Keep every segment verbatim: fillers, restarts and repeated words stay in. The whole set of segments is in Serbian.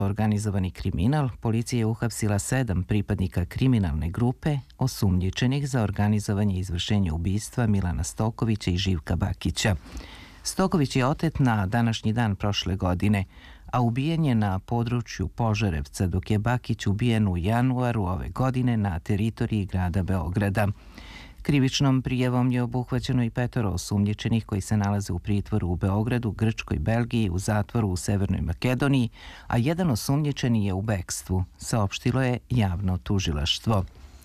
organizovani kriminal, policija je uhapsila sedam pripadnika kriminalne grupe osumnjičenih za organizovanje i izvršenje ubistva Milana Stokovića i Živka Bakića. Stoković je otet na današnji dan prošle godine, a ubijen je na području Požarevca, dok je Bakić ubijen u januaru ove godine na teritoriji grada Beograda. Krivičnom prijavom je obuhvaćeno i petoro osumnjičenih koji se nalaze u pritvoru u Beogradu, Grčkoj, Belgiji, u zatvoru u Severnoj Makedoniji, a jedan osumnjičeni je u bekstvu, saopštilo je javno tužilaštvo.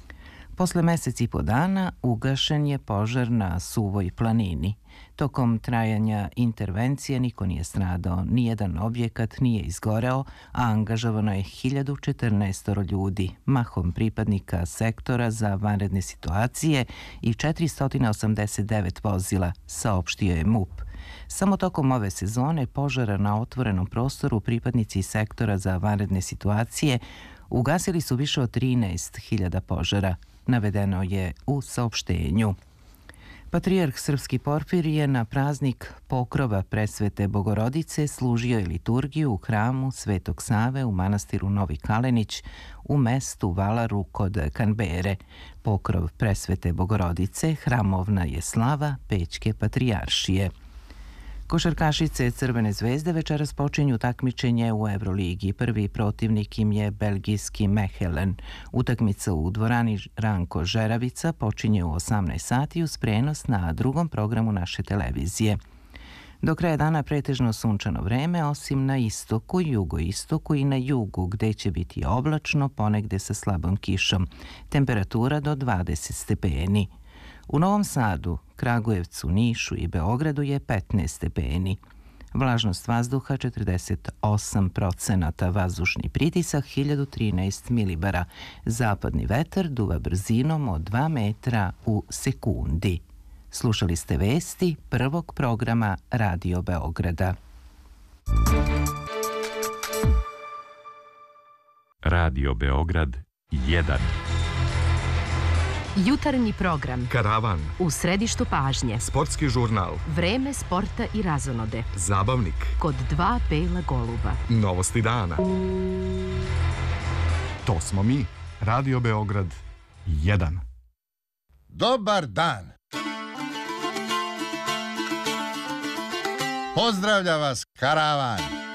Posle mesec i po dana ugašen je požar na Suvoj planini. Tokom trajanja intervencije niko nije stradao, nijedan objekat nije izgoreo, a angažovano je hiljadu četrnaest ljudi, mahom pripadnika sektora za vanredne situacije i četiristo osamdeset devet vozila, saopštio je MUP. Samo tokom ove sezone požara na otvorenom prostoru pripadnici sektora za vanredne situacije ugasili su više od trinaest hiljada požara, navedeno je u saopštenju. Patrijarh Srpski Porfirije na praznik Pokrova Presvete Bogorodice služio je liturgiju u hramu Svetog Save u manastiru Novi Kalenić u mestu Valaru kod Kanbere. Pokrov Presvete Bogorodice hramovna je slava Pećke patrijaršije. Košarkašice Crvene zvezde večeras počinju takmičenje u Evroligi. Prvi protivnik im je belgijski Mechelen. Utakmica u dvorani Ranko Žeravica počinje u osamnaest sati uz prenos na drugom programu naše televizije. Do kraja dana pretežno sunčano vreme, osim na istoku, jugoistoku i na jugu, gde će biti oblačno, ponegde sa slabom kišom. Temperatura do dvadeset stepeni. U Novom Sadu, Kragujevcu, Nišu i Beogradu je petnaest stepeni. Vlažnost vazduha četrdeset osam procenata, vazdušni pritisak hiljadu trinaest milibara. Zapadni vetar duva brzinom od dva metra u sekundi. Slušali ste vesti prvog programa Radio Beograda. Radio Beograd jedan. Jutarnji program. Karavan. U središtu pažnje. Sportski žurnal. Vreme sporta i razonode. Zabavnik. Kod dva bela goluba. Novosti dana. To smo mi. Radio Beograd jedan. Dobar dan. Pozdravlja vas Karavan.